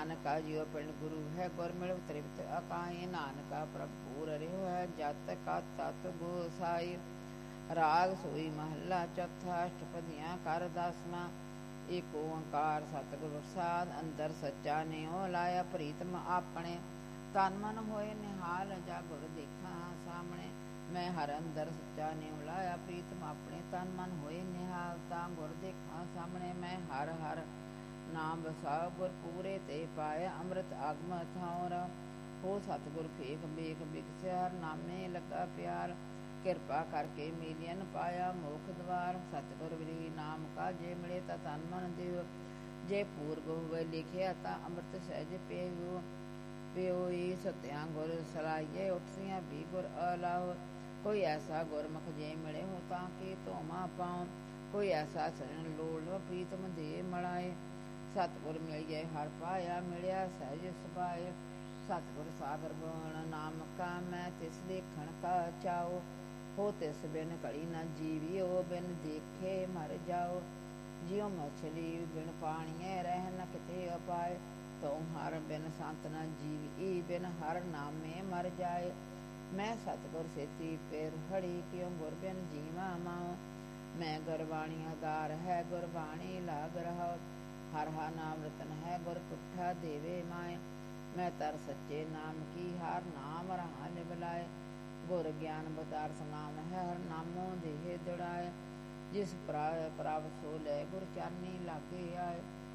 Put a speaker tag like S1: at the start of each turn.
S1: नानका जियो पिंड गुरु है, गुर मिल तृप्त अकाई। नानका प्रभुर रिहो है, जत का तत गोसाई। राग सोई महला चौथा, अष्टपदियाँ कर दासना। एक ओंकार सतगुर प्रसाद, अंदर सच्चा नेओ लाया प्रीतम आपने। तन मन होए निहाल, जा गुर देखा सामने। मैं हर अंदर सच्चा नेओ लाया प्रीतम आपने। तन मन होए निहाल, ता गुर देखा सामने। मैं हर हर नाम बसाओ, गुर पूरे ते पाया। अमृत आगम थाउर, हो सतगुर फेख बेख बिकसिया। हर नामे लगा प्यार, किरपा करके मिलियन पाया मोख द्वार। सतगुर विरही नाम का जे मिले, ता तन मन दियो। जे पूर्व हुए लिखिया, ता अमृत सहज पेयो। प्योई सत्या गुर सलाइए, उठसियाँ भी गुर अलाहो। कोई ऐसा गुरमुख जे मिले हो, ताकि तोमा पाऊँ। कोई ऐसा सजन लोड़ प्रीतम दे मलाए। सतगुर मिलिए हर पाया, मिलिया सहज सुभाए। सतगुर सागर गुण नाम का, मैं तिस देखण का चाओ। हो तिस बिन घड़ी न जीवियो, बिन देखे मर जाओ। जियो मछली बिन पाणिए, रह न किते अपाए। तो हर बिन संत न जीवी, बिन हर नामे मर जाए। मैं सतगुर सेती पेर हड़ी, क्यों गुर बिन जीवा माओ। मैं गुरबाणी आधार है, गुरबाणी लाग रहा। हर हा नाम रतन है, गुर पुट्ठा देवे माए। मैं तर सच्चे नाम की, हर नाम रहा निबलाए। गुर ज्ञान बदारस नाम है, हर नामों देह दड़ाए। जिस प्राप्त सो ले, गुर चरनी लागे आए।